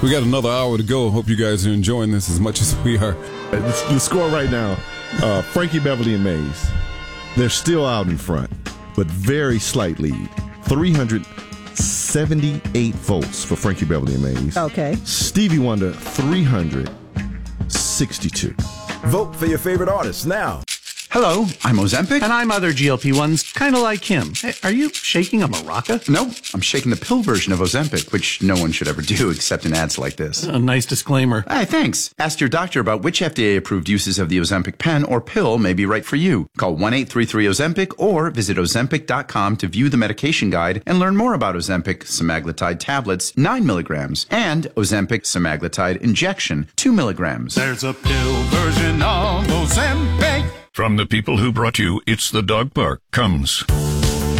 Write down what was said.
We got another hour to go. Hope you guys are enjoying this as much as we are. The score right now, Frankie Beverly and Maze, they're still out in front, but very slight lead. 378 votes for Frankie Beverly and Maze. Okay. Stevie Wonder, 362. Vote for your favorite artist now. Hello, I'm Ozempic. And I'm other GLP-1s, kind of like him. Hey, are you shaking a maraca? No, I'm shaking the pill version of Ozempic, which no one should ever do except in ads like this. A nice disclaimer. Hey, thanks. Ask your doctor about which FDA-approved uses of the Ozempic pen or pill may be right for you. Call 1-833-OZEMPIC or visit Ozempic.com to view the medication guide and learn more about Ozempic semaglutide tablets, 9 milligrams, and Ozempic semaglutide injection, 2 milligrams. There's a pill version of Ozempic. From the people who brought you It's the Dog Park comes